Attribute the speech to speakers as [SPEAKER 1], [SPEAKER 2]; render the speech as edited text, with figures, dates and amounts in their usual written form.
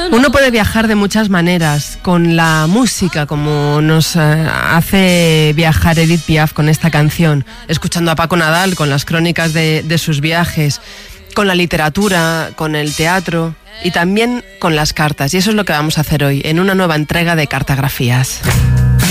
[SPEAKER 1] Uno puede viajar de muchas maneras, con la música, como nos hace viajar Edith Piaf con esta canción, escuchando a Paco Nadal con las crónicas de sus viajes, con la literatura, con el teatro y también con las cartas. Y eso es lo que vamos a hacer hoy, en una nueva entrega de Cartografías.